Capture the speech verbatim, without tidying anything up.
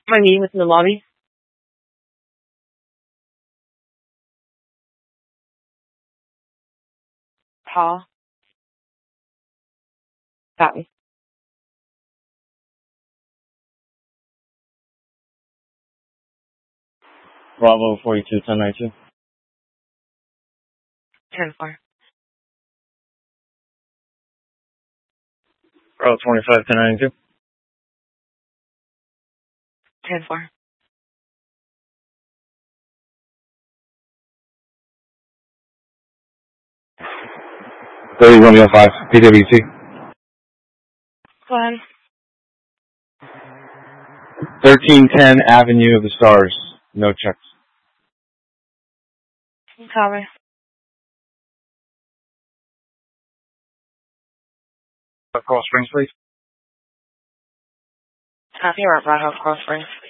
My meeting was in the lobby. Paul. Got me. Bravo forty-two, ten ninety-two. ten four. Bravo twenty-five, ten ninety-two. ten four. thirty, Romeo five, P W T. Go ahead. thirteen ten Avenue of the Stars. No checks. Copy. Cross Springs, please. Happy or Bravo Cross Springs.